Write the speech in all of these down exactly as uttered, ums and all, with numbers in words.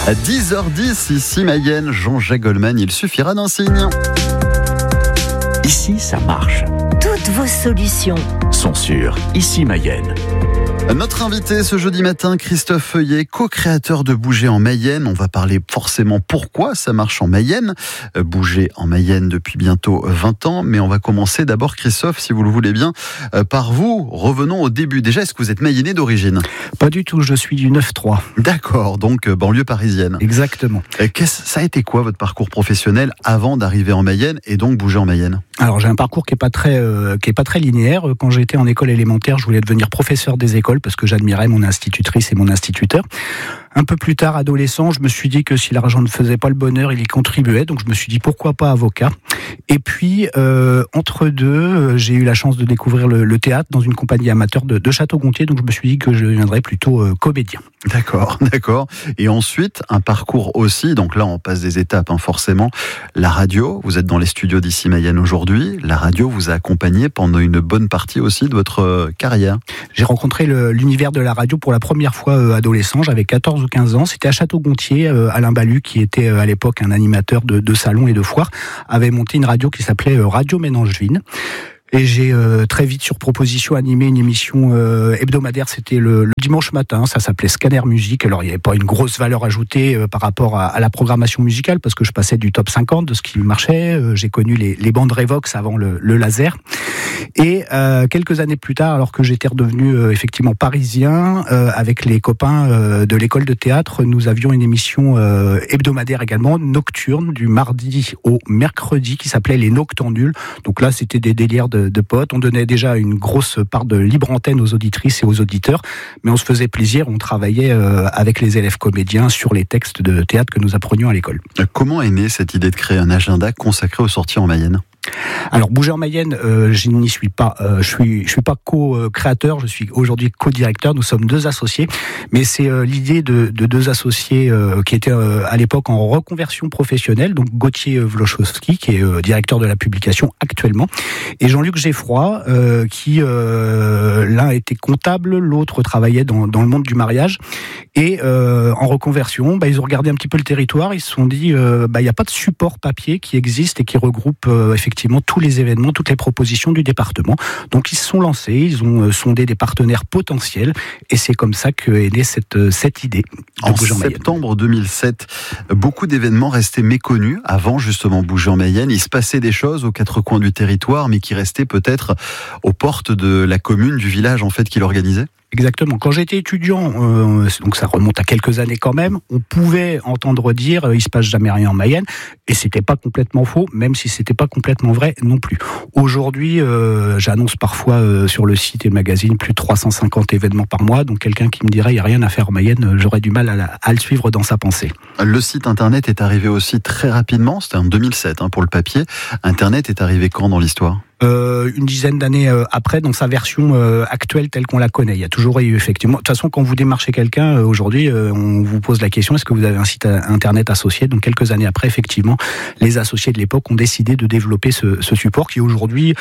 À dix heures dix, ici Mayenne, Jean-Jacques Goldman, il suffira d'un signe. Ici, ça marche. Toutes vos solutions Sont sur Ici Mayenne. Notre invité ce jeudi matin, Christophe Feuillet, co-créateur de Bouger en Mayenne. On va parler forcément pourquoi ça marche en Mayenne. Bouger en Mayenne depuis bientôt vingt ans. Mais on va commencer d'abord, Christophe, si vous le voulez bien, par vous. Revenons au début. Déjà, est-ce que vous êtes mayennais d'origine ? Pas du tout, je suis du neuf trois. D'accord, donc banlieue parisienne. Exactement. Qu'est-ce, ça a été quoi votre parcours professionnel avant d'arriver en Mayenne et donc Bouger en Mayenne ? Alors j'ai un parcours qui est pas très euh, qui est pas très linéaire. Quand j'étais en école élémentaire, je voulais devenir professeur des écoles parce que j'admirais mon institutrice et mon instituteur. Un peu plus tard, adolescent, je me suis dit que si l'argent ne faisait pas le bonheur, il y contribuait. Donc je me suis dit pourquoi pas avocat. Et puis euh, entre deux, j'ai eu la chance de découvrir le, le théâtre dans une compagnie amateur de, de Château-Gontier. Donc je me suis dit que je deviendrais plutôt euh, comédien. D'accord, d'accord. Et ensuite, un parcours aussi. Donc là, on passe des étapes, hein, forcément. La radio, vous êtes dans les studios d'Ici Mayenne aujourd'hui. La radio vous a accompagné pendant une bonne partie aussi de votre euh, carrière. J'ai rencontré le, l'univers de la radio pour la première fois euh, adolescent. J'avais quatorze ou quinze ans. C'était à Château-Gontier. Euh, Alain Balu, qui était euh, à l'époque un animateur de, de salon et de foire, avait monté une radio qui s'appelait euh, Radio Ménangeville. Et j'ai euh, très vite, sur proposition, animé une émission euh, hebdomadaire. C'était le, le dimanche matin. Ça s'appelait Scanner Musique. Alors, il n'y avait pas une grosse valeur ajoutée euh, par rapport à, à la programmation musicale, parce que je passais du top cinquante de ce qui marchait. Euh, j'ai connu les, les bandes Revox avant le, le laser. Et euh, quelques années plus tard, alors que j'étais redevenu euh, effectivement parisien, euh, avec les copains euh, de l'école de théâtre, nous avions une émission euh, hebdomadaire également, nocturne, du mardi au mercredi, qui s'appelait Les Noctambules. Donc là, c'était des délires de de potes. On donnait déjà une grosse part de libre antenne aux auditrices et aux auditeurs, mais on se faisait plaisir, on travaillait avec les élèves comédiens sur les textes de théâtre que nous apprenions à l'école. Comment est née cette idée de créer un agenda consacré aux sorties en Mayenne ? Alors Bouger en Mayenne, euh, je n'y suis pas. Euh, je suis, je suis pas co-créateur. Je suis aujourd'hui co-directeur. Nous sommes deux associés, mais c'est euh, l'idée de, de deux associés euh, qui étaient euh, à l'époque en reconversion professionnelle. Donc Gauthier Vlochowski, qui est euh, directeur de la publication actuellement, et Jean-Luc Geffroy, euh, qui euh, l'un était comptable, l'autre travaillait dans, dans le monde du mariage, et euh, en reconversion, bah, ils ont regardé un petit peu le territoire. Ils se sont dit, euh, bah, il n'y a pas de support papier qui existe et qui regroupe euh, effectivement effectivement tous les événements, toutes les propositions du département. Donc ils se sont lancés, ils ont sondé des partenaires potentiels, et c'est comme ça qu'est née cette, cette idée. En septembre deux mille sept, beaucoup d'événements restaient méconnus avant justement Bouger en Mayenne. Il se passait des choses aux quatre coins du territoire, mais qui restaient peut-être aux portes de la commune, du village en fait qui l'organisait. Exactement. Quand j'étais étudiant, euh, donc ça remonte à quelques années quand même, on pouvait entendre dire euh, il se passe jamais rien en Mayenne, et c'était pas complètement faux, même si c'était pas complètement vrai non plus. Aujourd'hui, euh, j'annonce parfois euh, sur le site et le magazine plus de trois cent cinquante événements par mois, donc quelqu'un qui me dirait il y a rien à faire en Mayenne, euh, j'aurais du mal à, la, à le suivre dans sa pensée. Le site internet est arrivé aussi très rapidement, c'était en deux mille sept hein, pour le papier. Internet est arrivé quand dans l'histoire ? Euh, une dizaine d'années euh, après, dans sa version euh, actuelle telle qu'on la connaît. Il y a toujours eu effectivement. De toute façon, quand vous démarchez quelqu'un euh, aujourd'hui, euh, on vous pose la question est-ce que vous avez un site internet associé ? Donc quelques années après, effectivement, les associés de l'époque ont décidé de développer ce, ce support qui aujourd'hui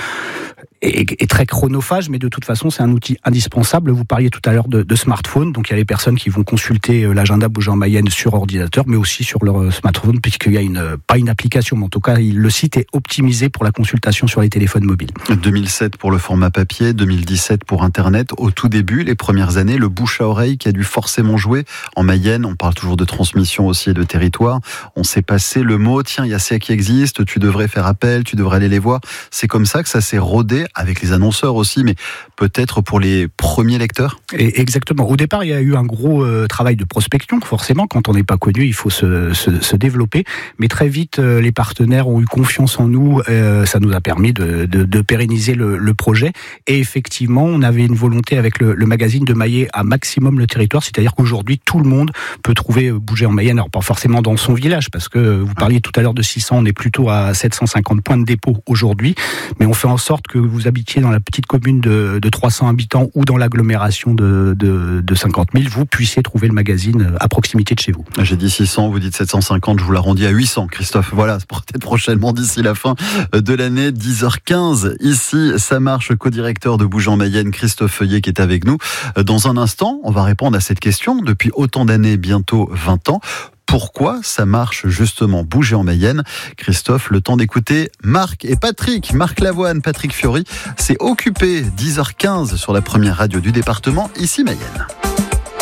est, est très chronophage, mais de toute façon, c'est un outil indispensable. Vous parliez tout à l'heure de, de smartphone, donc il y a les personnes qui vont consulter euh, l'agenda Bouger en Mayenne sur ordinateur, mais aussi sur leur smartphone, puisqu'il y a une pas une application, mais en tout cas, il, le site est optimisé pour la consultation sur les téléphones mobile. deux mille sept pour le format papier, deux mille dix-sept pour Internet. Au tout début, les premières années, le bouche à oreille qui a dû forcément jouer. En Mayenne, on parle toujours de transmission aussi et de territoire. On s'est passé le mot, tiens, il y a C A qui existe, tu devrais faire appel, tu devrais aller les voir. C'est comme ça que ça s'est rodé, avec les annonceurs aussi, mais peut-être pour les premiers lecteurs. Et exactement. Au départ, il y a eu un gros euh, travail de prospection. Forcément, quand on n'est pas connu, il faut se, se, se développer. Mais très vite, euh, les partenaires ont eu confiance en nous. Euh, ça nous a permis de, de, de pérenniser le, le projet. Et effectivement, on avait une volonté avec le, le magazine de mailler à maximum le territoire. C'est-à-dire qu'aujourd'hui, tout le monde peut trouver Bouger en Mayenne. Alors pas forcément dans son village, parce que vous parliez tout à l'heure de six cents, on est plutôt à sept cent cinquante points de dépôt aujourd'hui. Mais on fait en sorte que vous habitiez dans la petite commune de, de trois cents habitants ou dans l'agglomération de, de, de cinquante mille, vous puissiez trouver le magazine à proximité de chez vous. J'ai dit six cents, vous dites sept cent cinquante, je vous l'arrondis à huit cents, Christophe. Voilà, peut-être prochainement d'ici la fin de l'année, dix heures quinze. Ici, ça marche, co-directeur de Bouger en Mayenne, Christophe Feuillet qui est avec nous. Dans un instant, on va répondre à cette question. Depuis autant d'années, bientôt vingt ans, Pourquoi ça marche justement bouger en Mayenne? Christophe, le temps d'écouter Marc et Patrick. Marc Lavoine, Patrick Fiori, s'est occupé dix heures quinze sur la première radio du département, ici Mayenne.